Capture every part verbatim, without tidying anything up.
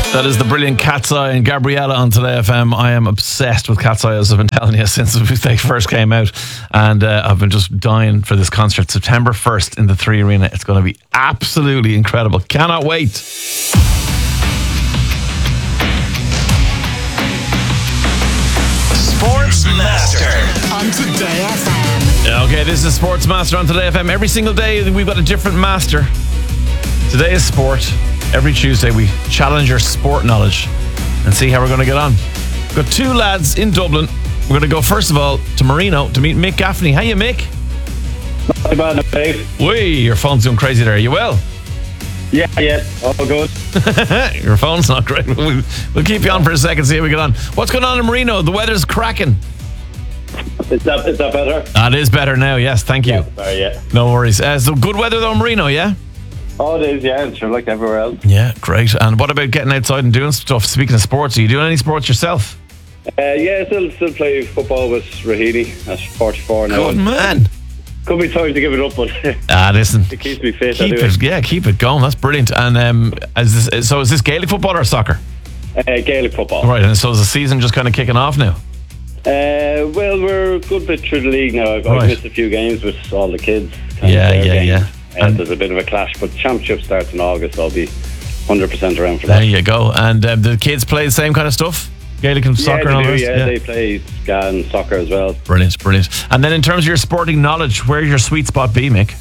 That is the brilliant Cat's Eye and Gabriella on Today F M. I am obsessed with Cat's Eye, as I've been telling you since they first came out. And uh, I've been just dying for this concert. September first in the Three Arena. It's going to be absolutely incredible. Cannot wait. Sports Master on Today F M. Okay, this is Sports Master on Today F M. Every single day we've got a different master. Today is sport. Every Tuesday we challenge your sport knowledge and see how we're going to get on. We've got two lads in Dublin. We're going to go first of all to Marino to meet Mick Gaffney. How you, Mick? Not bad, Dave. Wee, your phone's going crazy there. Are you well? Yeah, yeah, all good. Your phone's not great. We'll, we'll keep you on for a second, see how we get on. What's going on in Marino? The weather's cracking. Is that, is that better? That is better now, yes, thank you. Yeah, sorry, yeah. No worries. Uh, so good weather though, Marino, yeah? Oh, it is, yeah, sure, like everywhere else. Yeah, great. And what about getting outside and doing stuff? Speaking of sports, are you doing any sports yourself? Uh, yeah, still still play football with Rahidi at forty-four now. Good man. Could be time to give it up, but Ah, listen. it keeps me fit. Keep anyway. it, yeah, keep it going. That's brilliant. And um, is this, so is this Gaelic football or soccer? Uh, Gaelic football. Right, and so is the season just kind of kicking off now? Uh, well, we're a good bit through the league now. I've, Right. I've missed a few games with all the kids. kind Yeah, of their yeah, games. yeah. Uh, And- there's a bit of a clash, but championship starts in August. I'll be one hundred percent around for There that. you go. And um, the kids play the same kind of stuff? Gaelic and soccer yeah, and all they do, this? yeah, they play ska and soccer as well. Brilliant, brilliant. And then in terms of your sporting knowledge, where's your sweet spot be, Mick?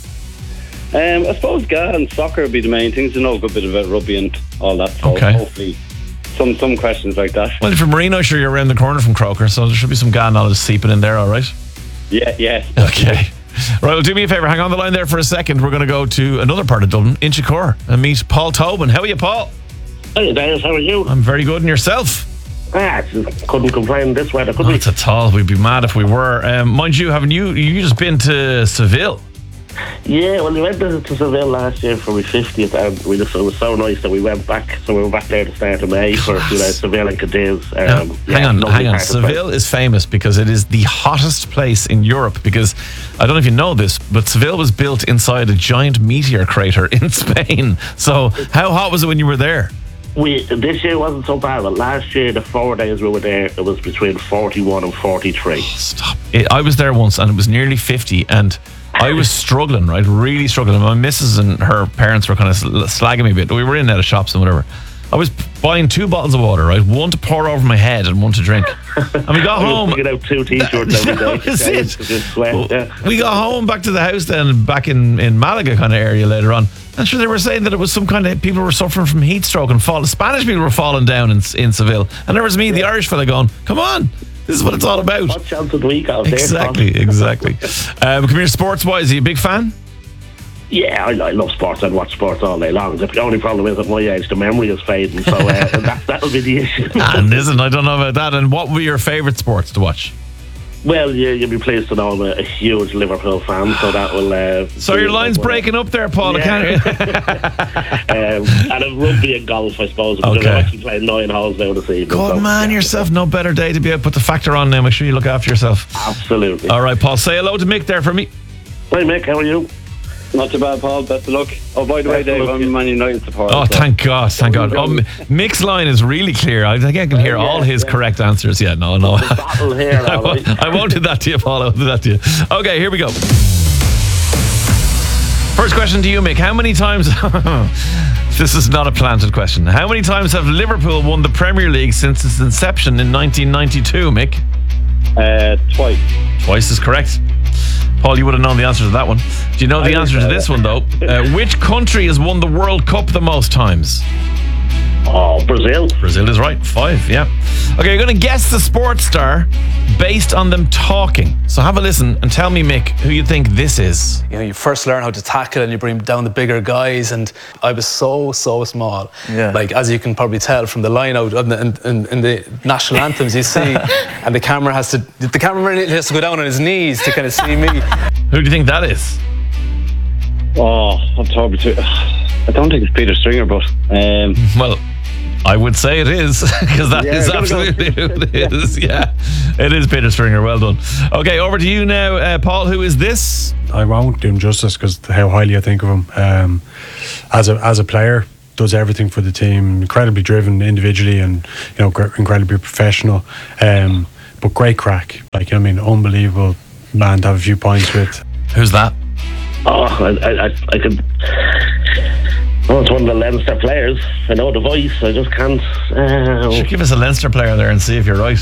Um, I suppose ska and soccer would be the main things. To know a good bit about rugby and all that. So Okay. hopefully, some some questions like that. Well, if you're Marino, sure, you're around the corner from Croker, so there should be some G A N knowledge seeping in there, all right? Yeah, yeah. Okay. Right, well, do me a favour, hang on the line there for a second. We're going to go to another part of Dublin, Inchicore, and meet Paul Tobin. How are you, Paul? Hey, Dennis, how are you? I'm very good, and yourself? Ah, couldn't complain this weather, could we? Not at all. We'd be mad if we were. Um, mind you, haven't you? You just been to Seville? Yeah, well, we went to, to Seville last year for my fiftieth, and we just, it was so nice that we went back. So we were back there to start of May for you know, Seville and Cadiz. Um, Now, yeah, hang on, lovely hang on. part of Spain. Seville is famous because it is the hottest place in Europe. Because I don't know if you know this, but Seville was built inside a giant meteor crater in Spain. So, how hot was it when you were there? We this year wasn't so bad, but last year the four days we were there, it was between forty-one and forty-three. Stop. It, I was there once, and it was nearly fifty, and I was struggling, right? Really struggling. My missus and her parents were kind of slagging me a bit. We were in and out of shops and whatever. I was buying two bottles of water, right? One to pour over my head and one to drink. And we got home. We out two t-shirts every day. That was it. To just sweat, yeah. We got home back to the house then, back in, in Malaga kind of area later on. And sure, they were saying that it was some kind of people were suffering from heat stroke and fall. Spanish people were falling down in in Seville, and there was me, the Irish fella, going, "Come on, this is what it's all about." What chance of the week out there? Exactly, exactly. um, come here, sports wise, are you a big fan? Yeah, I, I love sports. I'd watch sports all day long. The only problem is at my age, the memory is fading, so uh, that, that'll be the issue. And isn't I don't know about that. And what would be your favourite sports to watch? Well, you, you'll be pleased to know I'm a, a huge Liverpool fan, so that will... Uh, So your line's breaking up there, Paul. I Yeah. can't. um, and a rugby and golf, I suppose, because Okay. I'm actually playing nine holes now this evening. Good so, man, yeah. yourself. No better day to be out. Put the factor on now. Make sure you look after yourself. Absolutely. All right, Paul. Say hello to Mick there for me. Hi, Mick, how are you? Not too bad, Paul. Best of luck. Oh, by the way, Best of Dave, luck, I'm a yeah. Man United supporter. Oh, so- thank God, thank God. Oh, M- Mick's line is really clear. I think I can hear Uh, yeah, all his yeah. correct answers. Yeah, no, no. The battle here, I, all won't, right. I won't do that to you, Paul. I won't do that to you. Okay, here we go. First question to you, Mick. How many times... This is not a planted question. How many times have Liverpool won the Premier League since its inception in nineteen ninety-two, Mick? Uh, twice. Twice is correct. Paul, you would have known the answer to that one. Do you know the I answer did to know this that. one, though? Uh, which country has won the World Cup the most times? Oh, Brazil. Brazil is right. Five, yeah. Okay, you're going to guess the sports star based on them talking. So have a listen and tell me, Mick, who you think this is. You know, you first learn how to tackle and you bring down the bigger guys, and I was so, so small. Yeah. Like, as you can probably tell from the line out in the, in, in the national anthems you see, and the camera has to, the cameraman has to go down on his knees to kind of see me. Who do you think that is? Oh, I'm talking to... I don't think it's Peter Stringer, but... Um, Well, I would say it is, because that Yeah, is I gotta go. absolutely who it is. Yeah, it is Peter Stringer. Well done. Okay, over to you now, uh, Paul. Who is this? I won't do him justice because how highly I think of him. Um, as a as a player, does everything for the team. Incredibly driven individually, and you know, gr- incredibly professional. Um, but great crack. Like, I mean, unbelievable man to have a few points with. Who's that? Oh, I, I, I, I could. Oh, it's one of the Leinster players. I know the voice. I just can't. Uh, Should give us a Leinster player there and see if you're right.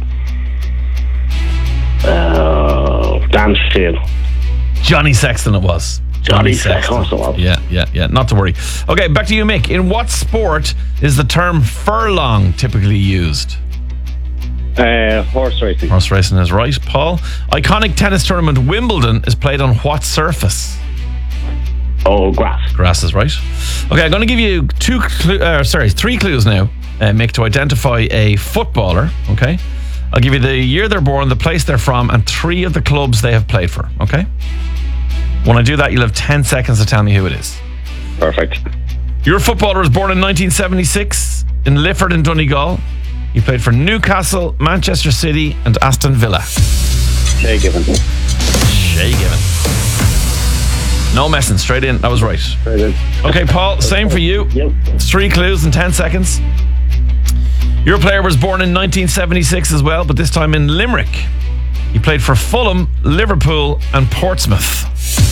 uh, Dan Sheehan. Johnny Sexton it was. Johnny Sexton. Yeah, yeah, yeah. Not to worry. Okay, back to you, Mick. In what sport is the term furlong typically used? Uh, horse racing. Horse racing is right. Paul, iconic tennis tournament Wimbledon is played on what surface? Oh, grass. Grass is right. Okay, I'm going to give you two, clu- uh, sorry, three clues now, uh, Mick, to identify a footballer. Okay, I'll give you the year they're born, the place they're from, and three of the clubs they have played for. Okay. When I do that, you'll have ten seconds to tell me who it is. Perfect. Your footballer was born in nineteen seventy-six in Lifford in Donegal. He played for Newcastle, Manchester City, and Aston Villa. Shay Given. Shay Given. No messing, straight in. That was right. Straight in. Okay, Paul, same for you. Yep. Three clues in ten seconds. Your player was born in nineteen seventy-six as well, but this time in Limerick. He played for Fulham, Liverpool, and Portsmouth.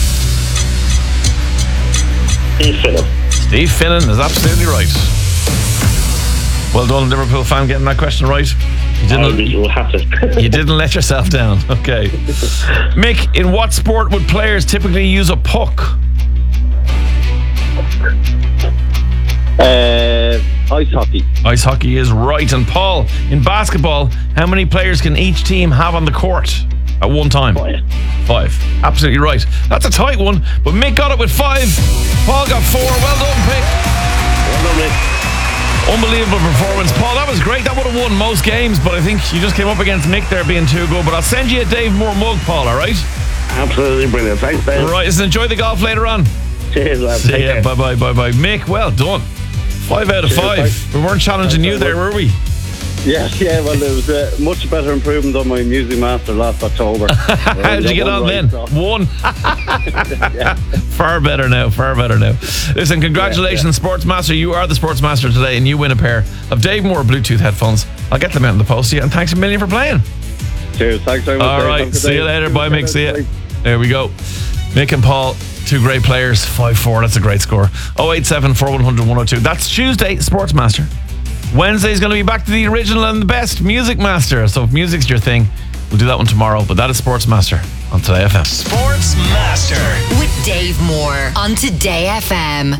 Steve Finnan. Steve Finnan is absolutely right. Well done, Liverpool fan, getting that question right. You didn't, Oh, you'll have to. you didn't let yourself down. Okay. Mick, in what sport would players typically use a puck? Uh, ice hockey. Ice hockey is right. And Paul, in basketball, how many players can each team have on the court at one time? Five. Five. Absolutely right. That's a tight one, but Mick got it with five. Paul got four. Well done, Mick. Well done, Mick. Unbelievable performance. Paul, that was great. That would have won most games, but I think you just came up against Mick there being too good. But I'll send you a Dave Moore mug, Paul, all right? Absolutely brilliant. Thanks, Dave. All right, listen, enjoy the golf later on. Cheers, lad. See Take ya. care. Bye-bye, bye-bye. Mick, well done. Five out of Cheers, five. thanks. We weren't challenging you there, were we? Yeah, yeah, well, it was a much better improvement on my Music Master last October. How did you get on then? One. Far better now, far better now. Listen, congratulations, Yeah, yeah. Sports Master. You are the Sports Master today, and you win a pair of Dave Moore Bluetooth headphones. I'll get them out in the post to you, and thanks a million for playing. Cheers, thanks very much. All Dave. right, Have a good see day. you later. Bye, Mick. See Bye. you. There we go. Mick and Paul, two great players. five four, that's a great score. oh eight seven, four one hundred, one oh two. That's Tuesday, Sports Master. Wednesday's going to be back to the original and the best, Music Master. So if music's your thing, we'll do that one tomorrow. But that is Sports Master on Today F M. Sports Master with Dave Moore on Today F M.